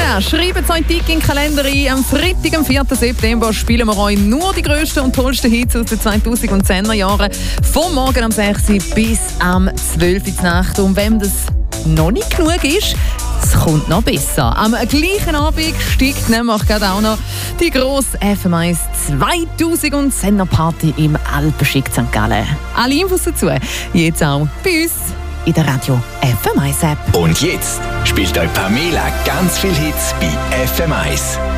Ja, schreibt euch dick in den Kalender ein. Am Freitag, am 4. September, spielen wir euch nur die grössten und tollsten Hits aus den 2010er Jahren. Vom Morgen am 6. bis am 12. Uhr Nacht. Und wem das noch nicht genug ist, es kommt noch besser. Am gleichen Abend steigt nämlich gerade auch noch die grosse FM1 2010er Party im Alpenschick St. Gallen. Alle Infos dazu jetzt auch bei uns in der Radio FM1 App. Und jetzt spielt euch Pamela ganz viel Hits bei FM1.